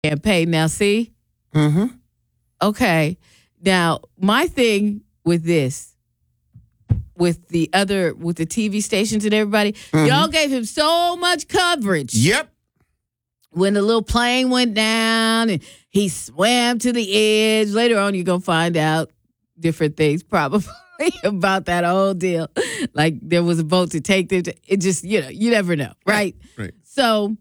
campaign. Now, see? Mm-hmm. Okay. Now, my thing with this, with the TV stations and everybody, y'all gave him so much coverage. Yep. When the little plane went down and he swam to the edge. Later on, you're going to find out different things probably about that whole deal. Like there was a boat to take them. It just, you never know, right? Right. So,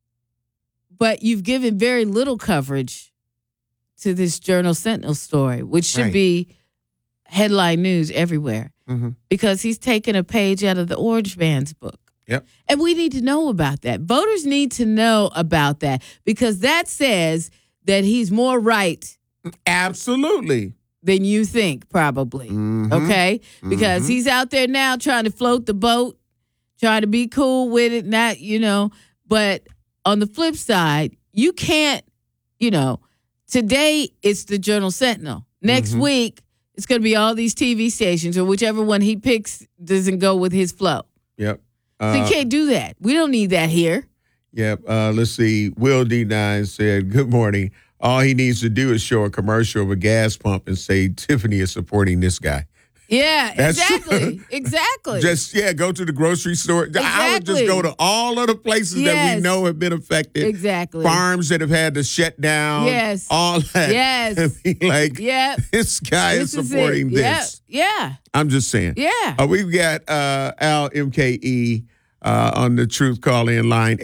but you've given very little coverage to this Journal Sentinel story, which should be headline news everywhere because he's taken a page out of the Orange Man's book. Yep. And we need to know about that. Voters need to know about that because that says that he's more right. Absolutely. Than you think, probably. Okay? Because he's out there now trying to float the boat, trying to be cool with it, not, But on the flip side, you can't, today it's the Journal Sentinel. Next week, it's going to be all these TV stations or whichever one he picks doesn't go with his flow. Yep. So you can't do that. We don't need that here. Yep. Let's see. Will D9 said, good morning. All he needs to do is show a commercial of a gas pump and say Tiffany is supporting this guy. Yeah, exactly. Exactly. Just, go to the grocery store. Exactly. I would just go to all of the places that we know have been affected. Exactly. Farms that have had to shut down. Yes. All that. Yes. And be like, this guy is supporting this. Yeah. I'm just saying. Yeah. We've got Al MKE on the Truth call-in line,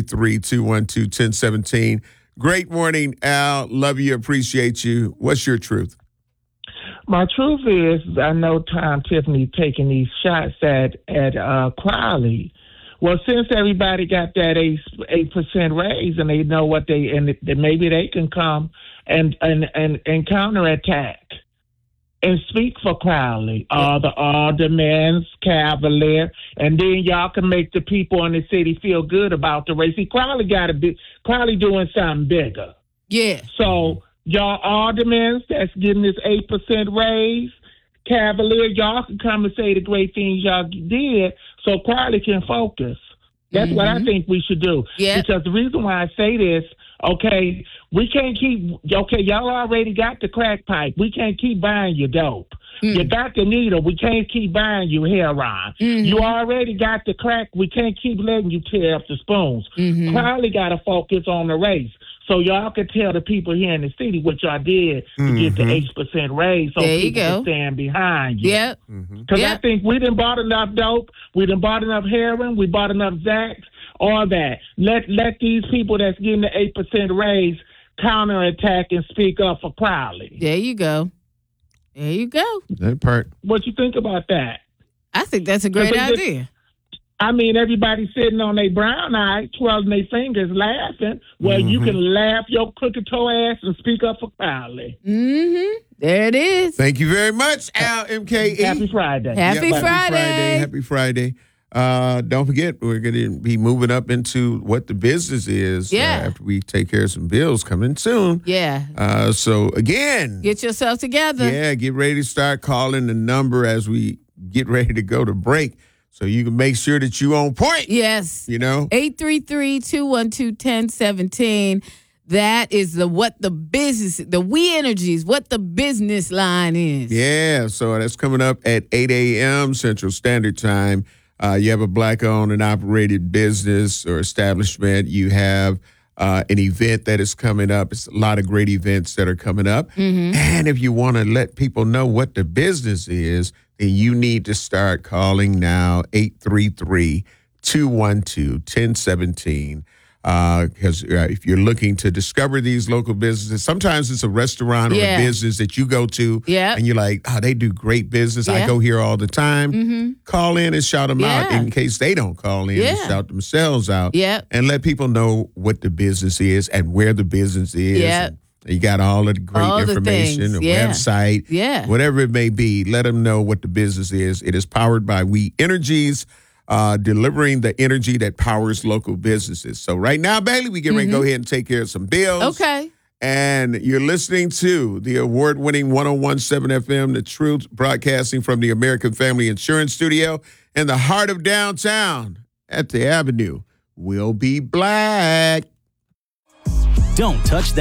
833-212-1017. Great morning, Al. Love you, appreciate you. What's your truth? My truth is, I know Tom Tiffany taking these shots at Crowley. Well, since everybody got that 8% raise, and they know what maybe they can come and counterattack and speak for Crowley, the aldermen's Cavalier, and then y'all can make the people in the city feel good about the race. See, Crowley doing something bigger. Yeah. So y'all aldermen that's getting this 8% raise, Cavalier, y'all can come and say the great things y'all did so Crowley can focus. That's what I think we should do. Yeah. Because the reason why I say this, we can't y'all already got the crack pipe. We can't keep buying your dope. You got the needle. We can't keep buying you heroin. You already got the crack. We can't keep letting you tear up the spoons. Crowley got to focus on the race. So y'all can tell the people here in the city what y'all did to get the 8% raise so people can stand behind you. Yep. Because I think we done bought enough dope. We done bought enough heroin. We bought enough Zax. All that. Let these people that's getting the 8% raise counterattack and speak up for Crowley. There you go. There you go. That part. What you think about that? I think that's a great idea. I mean, everybody sitting on their brown eye, twirling their fingers, laughing. Well, you can laugh your crooked toe ass and speak up for Crowley. There it is. Thank you very much, Al MKE. Happy Friday. Happy Friday. Happy Friday. Don't forget, we're going to be moving up into what the business is after we take care of some bills coming soon. Yeah. So, again. Get yourself together. Yeah, get ready to start calling the number as we get ready to go to break so you can make sure that you on point. Yes. 833-212-1017. That is the We Energies, what the business line is. Yeah, so that's coming up at 8 a.m. Central Standard Time. You have a Black-owned and operated business or establishment. You have an event that is coming up. It's a lot of great events that are coming up. And if you want to let people know what the business is, then you need to start calling now, 833-212-1017. Because if you're looking to discover these local businesses, sometimes it's a restaurant or a business that you go to and you're like, they do great business. I go here all the time. Call in and shout them out in case they don't call in and shout themselves out. And let people know what the business is and where the business is. You got all of the great information, a website, whatever it may be. Let them know what the business is. It is powered by We Energies. Delivering the energy that powers local businesses. So right now, Bailey, we get ready to go ahead and take care of some bills. Okay. And you're listening to the award-winning 101.7 FM, The Truth, broadcasting from the American Family Insurance Studio in the heart of downtown at the Avenue. We'll be black. Don't touch that.